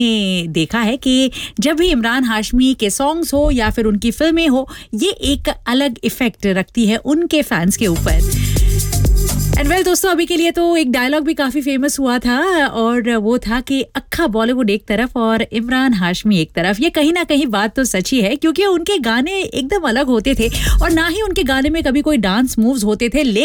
देखा है कि जब भी इमरान हाशमी के सॉन्ग्स हो या फिर उनकी फिल्में हो, ये एक अलग इफेक्ट रखती है उनके फैंस के ऊपर। एंड वेल दोस्तों, अभी के लिए तो एक डायलॉग भी काफी फेमस हुआ था और वो था कि अक्खा बॉलीवुड एक तरफ और इमरान हाशमी एक तरफ। ये कहीं ना कहीं बात तो सच्ची है, क्योंकि उनके गाने एकदम अलग होते थे और ना ही उनके गाने में कभी कोई डांस मूव्स होते थे।